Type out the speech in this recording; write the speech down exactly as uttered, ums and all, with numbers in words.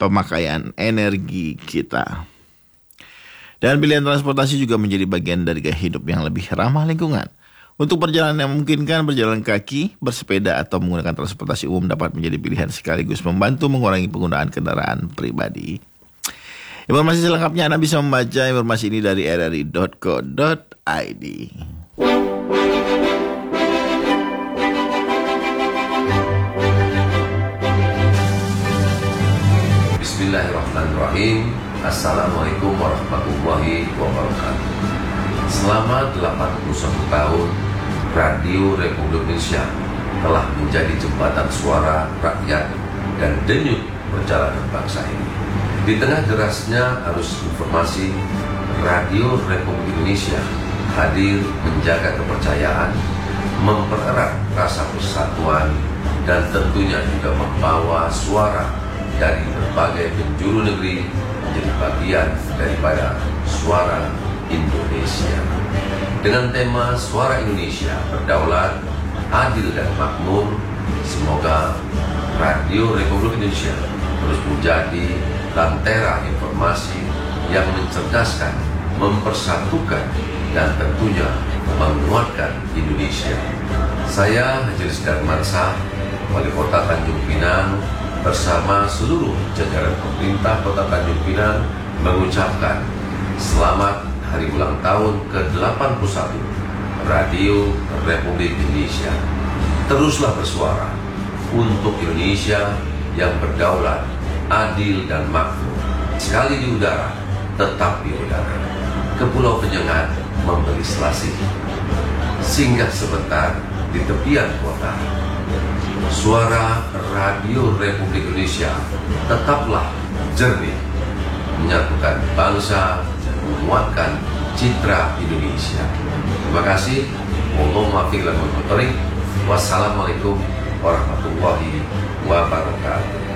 pemakaian energi kita. Dan pilihan transportasi juga menjadi bagian dari gaya hidup yang lebih ramah lingkungan. Untuk perjalanan yang memungkinkan, berjalan kaki, bersepeda, atau menggunakan transportasi umum dapat menjadi pilihan sekaligus membantu mengurangi penggunaan kendaraan pribadi. Informasi selengkapnya Anda bisa membaca informasi ini dari r r i dot co dot i d. Bismillahirrahmanirrahim. Assalamualaikum warahmatullahi wabarakatuh. Selama delapan puluh satu tahun, Radio Republik Indonesia telah menjadi jembatan suara rakyat dan denyut perjalanan bangsa ini. Di tengah derasnya arus informasi, Radio Republik Indonesia hadir menjaga kepercayaan, mempererat rasa persatuan, dan tentunya juga membawa suara dari berbagai penjuru negeri menjadi bagian daripada suara Indonesia. Dengan tema Suara Indonesia Berdaulat, Adil dan Makmur, semoga Radio Republik Indonesia terus menjadi lentera informasi yang mencerdaskan, mempersatukan, dan tentunya menguatkan Indonesia. Saya Haji Rizky Darmansyah, Wali Kota Tanjung Pinang, bersama seluruh jajaran pemerintah Kota Tanjung Pinang mengucapkan selamat hari ulang tahun ke delapan puluh satu Radio Republik Indonesia. Teruslah bersuara untuk Indonesia yang berdaulat, adil dan makmur. Sekali di udara, tetap di udara. Ke pulau penyengat memberi selasih, singgah sebentar di tepian kota. Suara Radio Republik Indonesia tetaplah jernih, menyatukan bangsa, menguatkan citra Indonesia. Terima kasih. Wassalamualaikum warahmatullahi wabarakatuh.